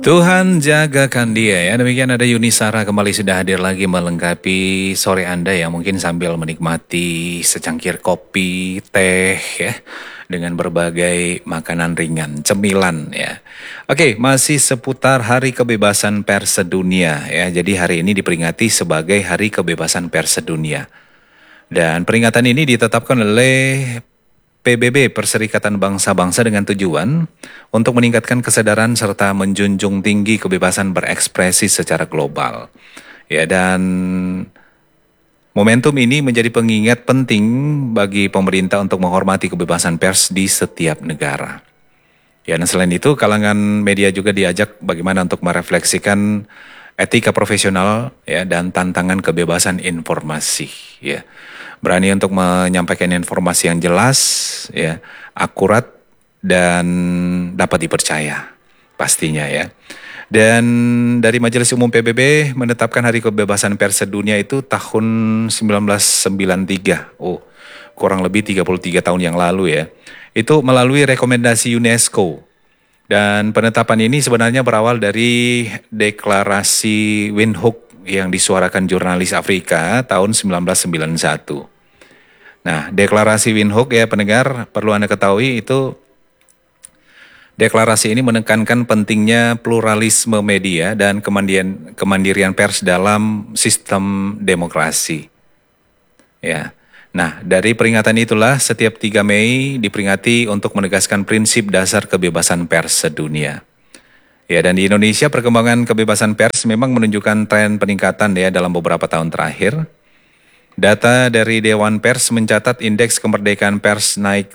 Tuhan jagakan dia ya. Demikian ada Yuni Sara kembali sudah hadir lagi melengkapi sore Anda yang mungkin sambil menikmati secangkir kopi, teh ya. Dengan berbagai makanan ringan, cemilan ya. Oke, masih seputar Hari Kebebasan Pers Sedunia ya. Jadi hari ini diperingati sebagai Hari Kebebasan Pers Sedunia. Dan peringatan ini ditetapkan oleh PBB Perserikatan Bangsa-Bangsa dengan tujuan untuk meningkatkan kesadaran serta menjunjung tinggi kebebasan berekspresi secara global. Ya, dan momentum ini menjadi pengingat penting bagi pemerintah untuk menghormati kebebasan pers di setiap negara. Ya, dan selain itu kalangan media juga diajak bagaimana untuk merefleksikan etika profesional ya dan tantangan kebebasan informasi ya. Berani untuk menyampaikan informasi yang jelas ya, akurat dan dapat dipercaya pastinya ya. Dan dari Majelis Umum PBB menetapkan Hari Kebebasan Pers Sedunia itu tahun 1993. Oh, kurang lebih 33 tahun yang lalu ya. Itu melalui rekomendasi UNESCO. Dan penetapan ini sebenarnya berawal dari deklarasi Windhoek yang disuarakan jurnalis Afrika tahun 1991. Nah, deklarasi Windhoek ya pendengar, perlu Anda ketahui itu deklarasi ini menekankan pentingnya pluralisme media dan kemandirian pers dalam sistem demokrasi. Ya. Nah, dari peringatan itulah setiap 3 Mei diperingati untuk menegaskan prinsip dasar kebebasan pers sedunia. Ya, dan di Indonesia perkembangan kebebasan pers memang menunjukkan tren peningkatan ya dalam beberapa tahun terakhir. Data dari Dewan Pers mencatat indeks kemerdekaan pers naik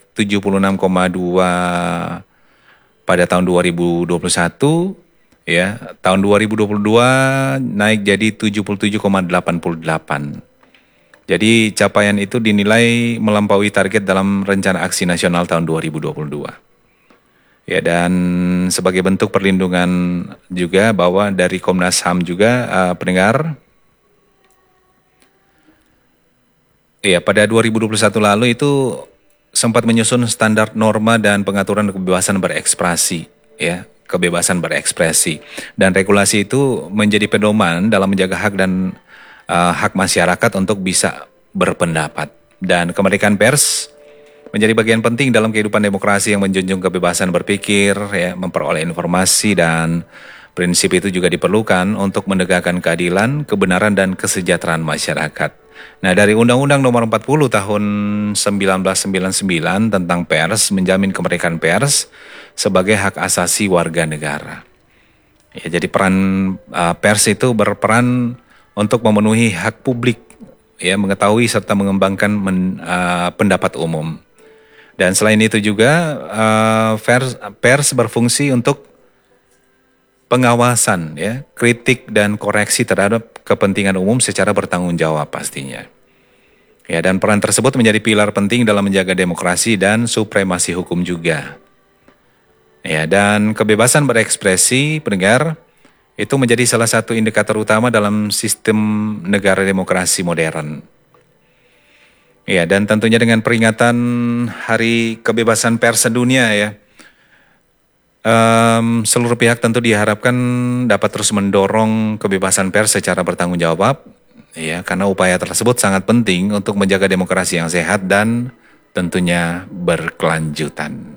76,2 pada tahun 2021, ya. Tahun 2022 naik jadi 77,88. Jadi capaian itu dinilai melampaui target dalam rencana aksi nasional tahun 2022. Ya, dan sebagai bentuk perlindungan juga bahwa dari Komnas HAM juga pendengar, ya pada 2021 lalu itu sempat menyusun standar norma dan pengaturan kebebasan berekspresi, ya kebebasan berekspresi, dan regulasi itu menjadi pedoman dalam menjaga hak dan hak masyarakat untuk bisa berpendapat. Dan kemerdekaan pers menjadi bagian penting dalam kehidupan demokrasi yang menjunjung kebebasan berpikir, ya, memperoleh informasi, dan prinsip itu juga diperlukan untuk menegakkan keadilan, kebenaran, dan kesejahteraan masyarakat. Nah, dari Undang-Undang Nomor 40 Tahun 1999 tentang pers menjamin kemerdekaan pers sebagai hak asasi warga negara. Ya, jadi peran pers itu berperan untuk memenuhi hak publik, ya, mengetahui serta mengembangkan pendapat umum. Dan selain itu juga pers berfungsi untuk pengawasan, ya, kritik dan koreksi terhadap kepentingan umum secara bertanggung jawab pastinya. Ya, dan peran tersebut menjadi pilar penting dalam menjaga demokrasi dan supremasi hukum juga. Ya, dan kebebasan berekspresi pendengar itu menjadi salah satu indikator utama dalam sistem negara demokrasi modern. Ya, dan tentunya dengan peringatan Hari Kebebasan Pers Sedunia ya, seluruh pihak tentu diharapkan dapat terus mendorong kebebasan pers secara bertanggung jawab, ya, karena upaya tersebut sangat penting untuk menjaga demokrasi yang sehat dan tentunya berkelanjutan.